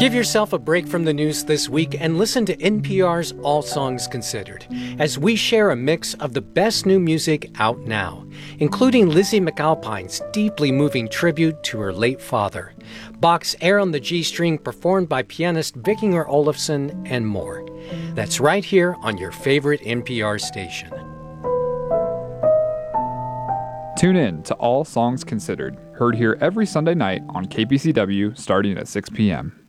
Give yourself a break from the news this week and listen to NPR's All Songs Considered, as we share a mix of the best new music out now, including Lizzie McAlpine's deeply moving tribute to her late father, Bach's Air on the G String performed by pianist Vikinger Olafsson, and more. That's right here on your favorite NPR station. Tune in to All Songs Considered, heard here every Sunday night on KPCW starting at 6 p.m.